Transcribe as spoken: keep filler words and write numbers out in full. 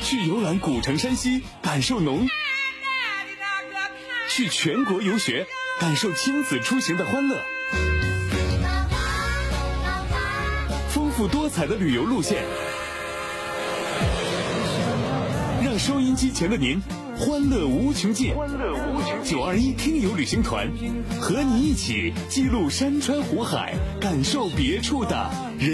去游览古城山西，感受农；去全国游学，感受亲子出行的欢乐。丰富多彩的旅游路线，让收音机前的您欢乐无穷尽。欢乐无穷尽。九二一听友旅行团，和你一起记录山川湖海，感受别处的人。